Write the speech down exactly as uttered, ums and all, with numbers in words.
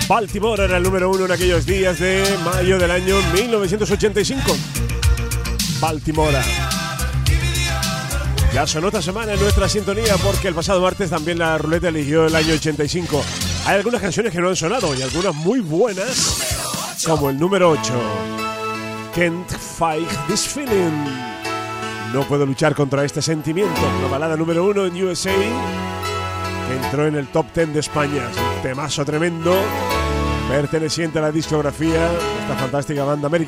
Baltimore era el número uno en aquellos días de mayo del año mil novecientos ochenta y cinco. Baltimore. Ya sonó esta semana en nuestra sintonía porque el pasado martes también la ruleta eligió el año ochenta y cinco. Hay algunas canciones que no han sonado y algunas muy buenas, como el número ocho. Can't Fight This Feeling. No puedo luchar contra este sentimiento. La balada número uno en U S A, que entró en el top diez de España. Es un temazo tremendo, perteneciente a la discografía de esta fantástica banda americana.